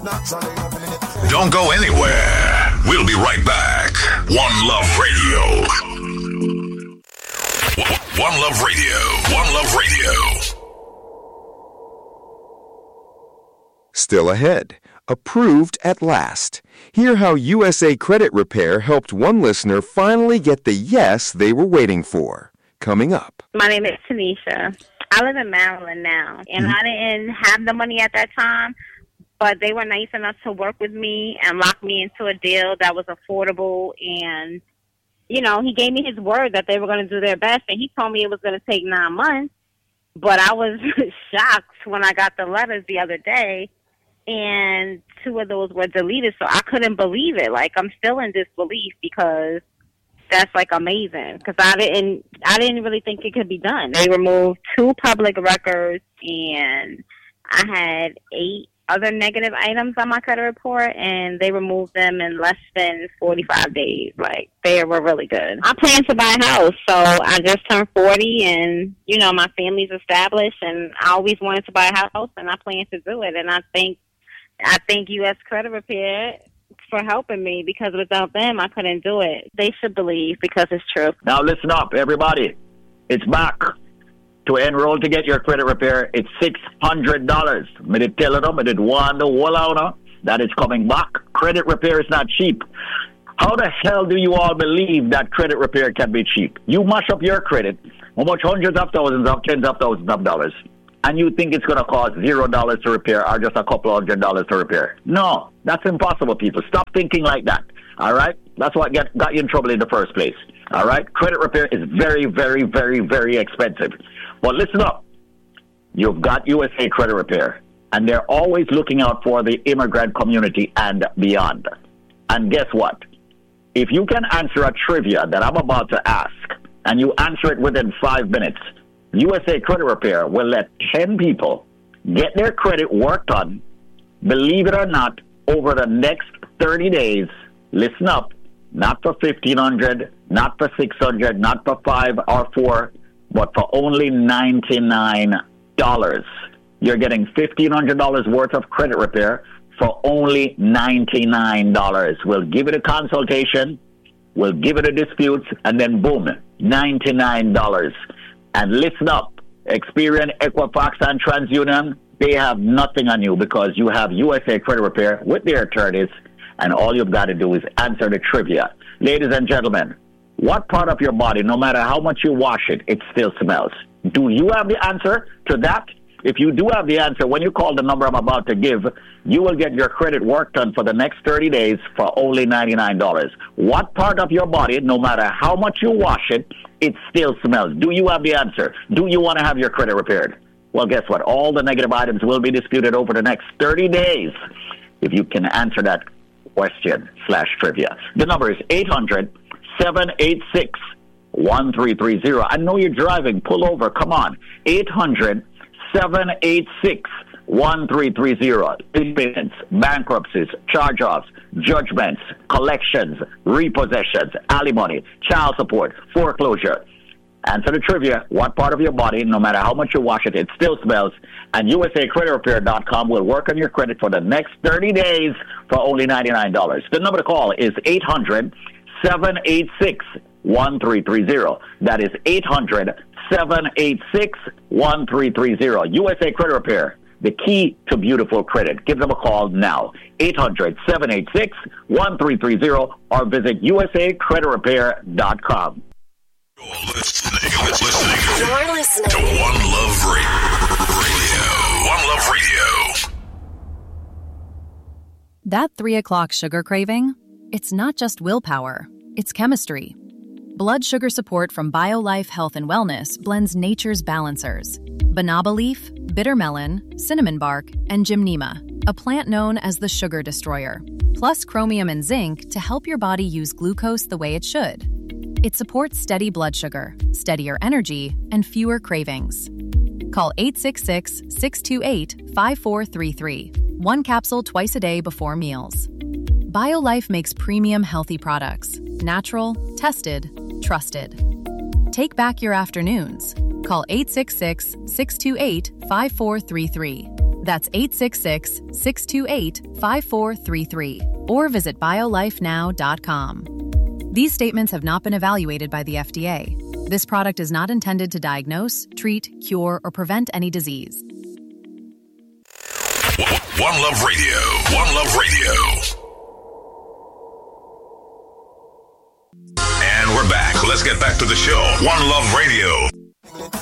Don't go anywhere. We'll be right back. One Love Radio. One Love Radio. One Love Radio. Still ahead. Approved at last. Hear how USA Credit Repair helped one listener finally get the yes they were waiting for. Coming up. My name is Tanisha. I live in Maryland now, and I didn't have the money at that time, but they were nice enough to work with me and lock me into a deal that was affordable. And, you know, he gave me his word that they were going to do their best, and he told me it was going to take 9 months. But I was shocked when I got the letters the other day, and 2 of those were deleted, so I couldn't believe it. Like, I'm still in disbelief because that's, like, amazing. Because I didn't really think it could be done. They removed 2 public records, and I had 8 other negative items on my credit report, and they removed them in less than 45 days. Like, they were really good. I plan to buy a house, so I just turned 40, and, you know, my family's established, and I always wanted to buy a house, and I plan to do it. And I think U.S. Credit Repair for helping me, because without them, I couldn't do it. They should believe, because it's true. Now, listen up, everybody. It's back. To enroll to get your credit repair, it's $600. Me did tell them, I did warn the whole owner that it's coming back. Credit repair is not cheap. How the hell do you all believe that credit repair can be cheap? You mash up your credit, how much hundreds of thousands of tens of thousands of dollars, and you think it's going to cost $0 to repair or just a couple $100 to repair. No, that's impossible, people. Stop thinking like that, all right? That's what got you in trouble in the first place, all right? Credit repair is very, very, very, very expensive. But listen up. You've got USA Credit Repair, and they're always looking out for the immigrant community and beyond. And guess what? If you can answer a trivia that I'm about to ask, and you answer it within 5 minutes, USA Credit Repair will let 10 people get their credit worked on, believe it or not, over the next 30 days. Listen up. Not for $1,500, not for $600, not for $5 or $4, but for only $99. You're getting $1,500 worth of credit repair for only $99. We'll give it a consultation, we'll give it a dispute, and then boom, $99. And listen up, Experian, Equifax, and TransUnion, they have nothing on you because you have USA Credit Repair with their attorneys, and all you've got to do is answer the trivia. Ladies and gentlemen, what part of your body, no matter how much you wash it, it still smells? Do you have the answer to that? If you do have the answer, when you call the number I'm about to give, you will get your credit work done for the next 30 days for only $99. What part of your body, no matter how much you wash it, it still smells? Do you have the answer? Do you want to have your credit repaired? Well, guess what? All the negative items will be disputed over the next 30 days if you can answer that question/trivia. The number is 800-786-1330. I know you're driving. Pull over. Come on. 800-786-1330. Payments, bankruptcies, charge-offs, judgments, collections, repossessions, alimony, child support, foreclosure. Answer the trivia. What part of your body, no matter how much you wash it, it still smells? And USACreditRepair.com will work on your credit for the next 30 days for only $99. The number to call is 800-786-1330. That is 800-786-1330. USA Credit Repair, the key to beautiful credit. Give them a call now. 800-786-1330 or visit USACreditRepair.com. You're listening to One Love Radio. One Love Radio. That 3 o'clock sugar craving, it's not just willpower, it's chemistry. Blood sugar support from BioLife Health and Wellness blends nature's balancers. Banaba leaf, bitter melon, cinnamon bark, and gymnema, a plant known as the sugar destroyer. Plus chromium and zinc to help your body use glucose the way it should. It supports steady blood sugar, steadier energy, and fewer cravings. Call 866-628-5433. 1 capsule twice a day before meals. BioLife makes premium healthy products. Natural, tested, trusted. Take back your afternoons. Call 866-628-5433. That's 866-628-5433 or visit biolifenow.com. These statements have not been evaluated by the FDA. This product is not intended to diagnose, treat, cure, or prevent any disease. One Love Radio. One Love Radio. And we're back. Let's get back to the show. One Love Radio.